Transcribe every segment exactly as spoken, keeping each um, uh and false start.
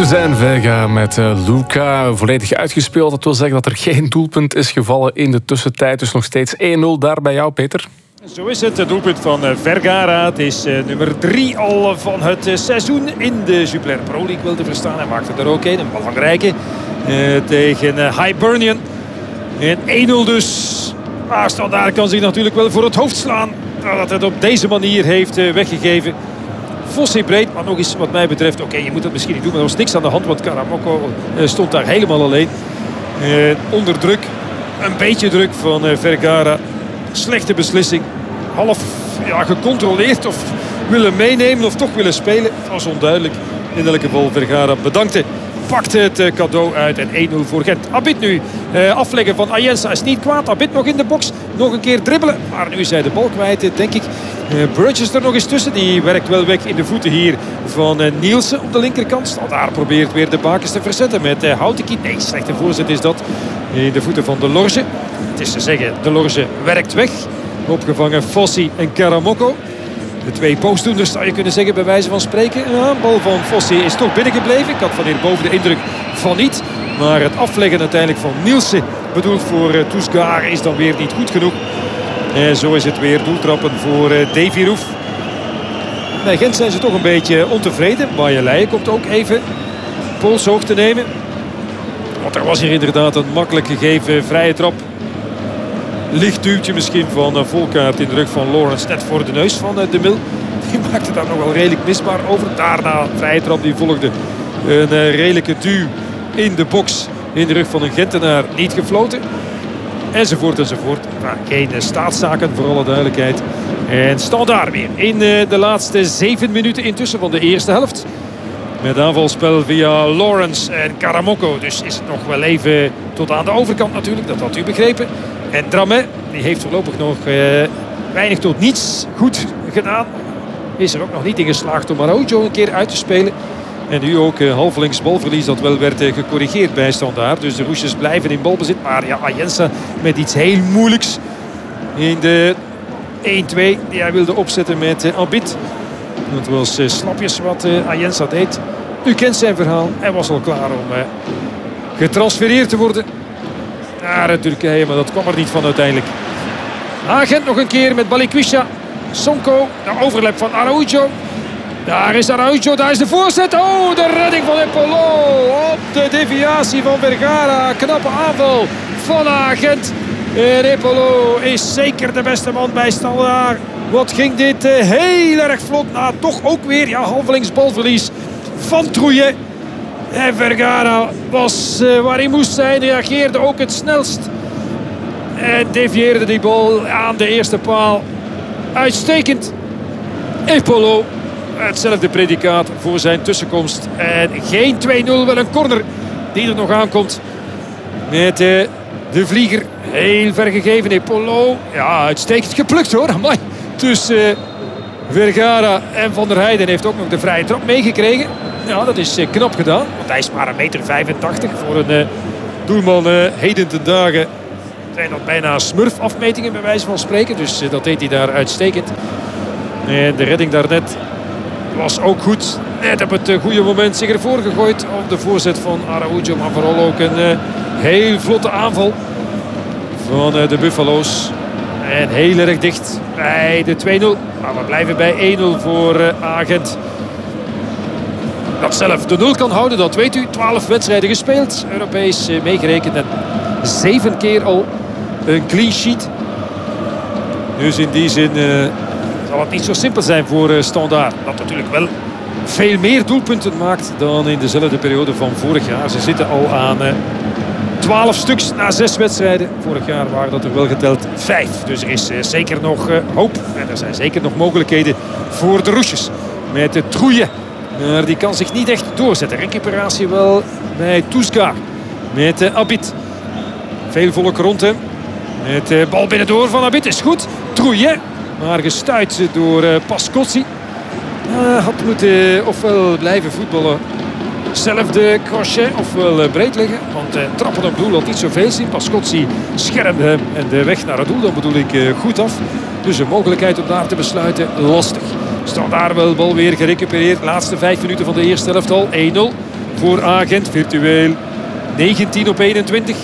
Suzanne Vega met uh, Luca volledig uitgespeeld. Dat wil zeggen dat er geen doelpunt is gevallen in de tussentijd. Dus nog steeds één nul daar bij jou, Peter. Zo is het, het doelpunt van Vergara. Het is uh, nummer drie al van het uh, seizoen in de Jupiler Pro League, wil te verstaan. Hij maakte er ook een, een belangrijke, uh, tegen uh, Hibernian. En één nul dus. Maar Standaard kan zich natuurlijk wel voor het hoofd slaan dat het op deze manier heeft uh, weggegeven. Fossi breed, maar nog eens wat mij betreft. Oké, okay, je moet dat misschien niet doen, maar er was niks aan de hand. Want Karamoko uh, stond daar helemaal alleen. Uh, onder druk. Een beetje druk van uh, Vergara. Slechte beslissing. Half ja, gecontroleerd of willen meenemen of toch willen spelen. Het was onduidelijk. In elk geval Vergara bedankte. Pakte het uh, cadeau uit en één nul voor Gent. Abid nu uh, afleggen van Ayensa is niet kwaad. Abid nog in de box. Nog een keer dribbelen. Maar nu is hij de bal kwijt, denk ik. Uh, Burgess er nog eens tussen. Die werkt wel weg in de voeten hier van uh, Nielsen op de linkerkant. Daar probeert weer de bakens te verzetten met uh, Houtekiet. Nee, slechte voorzet is dat. In de voeten van De Lorge. Het is te zeggen, De Lorge werkt weg. Opgevangen Fossi en Karamoko. De twee postdoenders zou je kunnen zeggen bij wijze van spreken. Ja, bal van Fossi is toch binnengebleven. Ik had van hierboven de indruk van niet. Maar het afleggen uiteindelijk van Nielsen, bedoeld voor uh, Tousgaard, is dan weer niet goed genoeg. En zo is het weer doeltrappen voor uh, Davy Roef. Bij Gent zijn ze toch een beetje ontevreden. Baaienleijen komt ook even polshoog te nemen. Want er was hier inderdaad een makkelijk gegeven vrije trap. Licht duwtje misschien van uh, Volkaert in de rug van Lawrence. Net voor de neus van uh, De Mil. Die maakte daar nog wel redelijk misbaar over. Daarna vrije trap die volgde. Een uh, redelijke duw in de box. In de rug van een Gentenaar. Niet gefloten. Enzovoort enzovoort. Maar geen uh, staatszaken voor alle duidelijkheid. En Standaard weer in uh, de laatste zeven minuten intussen van de eerste helft. Met aanvalspel via Lawrence en Karamoko. Dus is het nog wel even tot aan de overkant natuurlijk. Dat had u begrepen. En Dramé, die heeft voorlopig nog uh, weinig tot niets goed gedaan. Is er ook nog niet in geslaagd om Araujo een keer uit te spelen. En nu ook uh, halflinks balverlies dat wel werd uh, gecorrigeerd bij Standaard. Dus de Roesjes blijven in balbezit. Maar ja, Ayensa met iets heel moeilijks in de één twee die hij wilde opzetten met uh, Abid. Het was uh, slapjes wat uh, Ayensa deed. U kent zijn verhaal. Hij was al klaar om uh, getransfereerd te worden naar Turkije, maar dat kwam er niet van uiteindelijk. Agent nog een keer met Balikwisha. Sonko, de overlap van Araujo. Daar is Araujo, daar is de voorzet. Oh, de redding van Epolo. Op de deviatie van Vergara. Knappe aanval van Agent. En Epolo is zeker de beste man bij Standaard. Wat ging dit uh, heel erg vlot. Na toch ook weer ja, halvelings balverlies van Trouillet. En Vergara was uh, waar hij moest zijn. Reageerde ook het snelst. En devieerde die bal aan de eerste paal. Uitstekend. Epolo. Hetzelfde predicaat voor zijn tussenkomst. En geen twee nul. Wel een corner die er nog aankomt. Met uh, de vlieger. Heel ver gegeven. Epolo. Ja, uitstekend geplukt hoor. Amai. Tussen uh, Vergara en Van der Heijden heeft ook nog de vrije trap meegekregen. Ja, dat is uh, knap gedaan. Want hij is maar een meter vijfentachtig voor een uh, doelman uh, heden ten dagen. Zijn dat bijna smurf-afmetingen bij wijze van spreken. Dus uh, dat deed hij daar uitstekend. En de redding daarnet was ook goed. Net op het uh, goede moment zich ervoor gegooid op de voorzet van Araujo. Maar vooral ook een uh, heel vlotte aanval van uh, de Buffalo's. En heel erg dicht bij de twee nul. Maar we blijven bij één nul voor uh, Agent. Dat zelf de nul kan houden, dat weet u. twaalf wedstrijden gespeeld. Europees uh, meegerekend. En zeven keer al een clean sheet. Dus in die zin uh, zal het niet zo simpel zijn voor uh, Standaard. Dat natuurlijk wel veel meer doelpunten maakt dan in dezelfde periode van vorig jaar. Ze zitten al aan uh, twaalf stuks na zes wedstrijden. Vorig jaar waren dat er wel geteld vijf. Dus er is uh, zeker nog uh, hoop. En er zijn zeker nog mogelijkheden voor de Roesjes. Met de Trouillet. Maar die kan zich niet echt doorzetten. Recuperatie wel bij Tousgaard. Met uh, Abid. Veel volk rond hem. Met de uh, bal binnendoor van Abid is goed. Trouillet. Maar gestuit door uh, Pascozzi. Uh, had moeten uh, ofwel blijven voetballen. Zelfde crochet ofwel uh, breed liggen. Want uh, trappen op doel had niet zoveel zien. Pascozzi schermde hem en de weg naar het doel, dan bedoel ik uh, goed af. Dus een mogelijkheid om daar te besluiten, lastig. Standaard wel bal weer gerecupereerd. Laatste vijf minuten van de eerste helft al. één nul. voor A-Gent. Virtueel negentien op eenentwintig.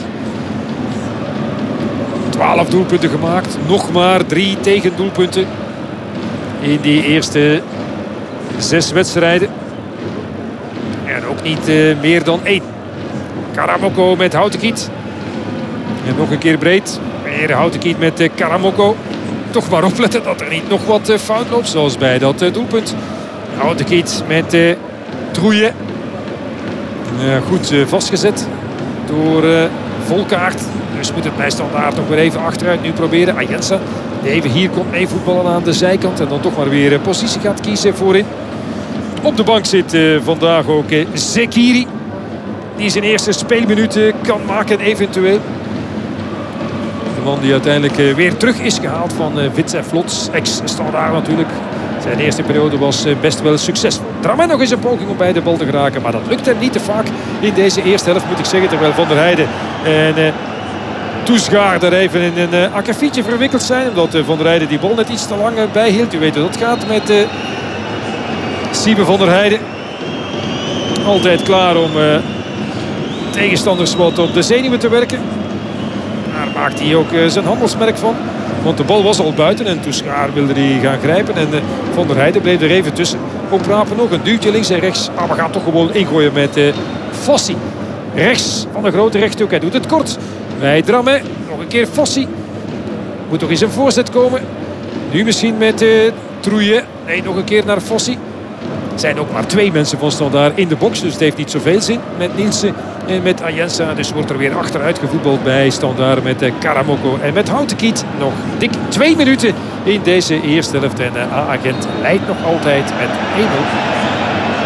twaalf doelpunten gemaakt. Nog maar drie tegendoelpunten in die eerste zes wedstrijden. En ook niet uh, meer dan één. Karamoko met Houtekiet. En nog een keer breed. Weer Houtekiet met uh, Karamoko. Toch maar opletten dat er niet nog wat uh, fout loopt. Zoals bij dat uh, doelpunt. Houtekiet met uh, Trouillet. Uh, goed uh, vastgezet door uh, Volkaert. Dus moet het bij Standaard nog weer even achteruit nu proberen. Ayensa die even hier komt mee voetballen aan de zijkant. En dan toch maar weer uh, positie gaat kiezen voorin. Op de bank zit uh, vandaag ook uh, Zekiri. Die zijn eerste speelminuten kan maken eventueel. De man die uiteindelijk uh, weer terug is gehaald van uh, Vitesse Vlots. Ex-Standaard natuurlijk. Zijn eerste periode was uh, best wel succesvol. Drammen nog eens een poging om bij de bal te geraken. Maar dat lukt hem niet te vaak in deze eerste helft moet ik zeggen. Terwijl Van der Heijden en uh, Toesgaard er even in een uh, akkefietje verwikkeld zijn. Omdat uh, Van der Heijden die bal net iets te lang uh, bijhield. U weet hoe dat gaat met... Uh, Siebe van der Heijden. Altijd klaar om uh, tegenstanders wat op de zenuwen te werken. Daar maakt hij ook uh, zijn handelsmerk van. Want de bal was al buiten en Toesgaard wilde hij gaan grijpen. En uh, Van der Heijden bleef er even tussen. Oprapen nog een duwtje links en rechts. Maar we gaan toch gewoon ingooien met uh, Fossi. Rechts van de grote rechthoek. Hij doet het kort. Bij Drammen. Nog een keer Fossi. Moet toch eens een voorzet komen. Nu misschien met uh, Trouillet. Nee, nog een keer naar Fossi. Er zijn ook maar twee mensen van Standaard in de box. Dus het heeft niet zoveel zin met Nielsen en met Ayensa. Dus wordt er weer achteruit gevoetbald bij Standaard met Karamoko en met Houtekiet. Nog dik twee minuten in deze eerste helft. En A-Gent leidt nog altijd met één nul.